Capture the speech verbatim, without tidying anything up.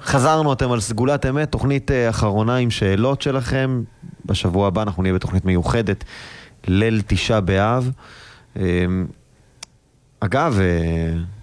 חזרנו אתם על סגולת אמת, תוכנית אחרונה עם שאלות שלכם. בשבוע הבא אנחנו נהיה בתוכנית מיוחדת, ליל תשעה באב. אגב,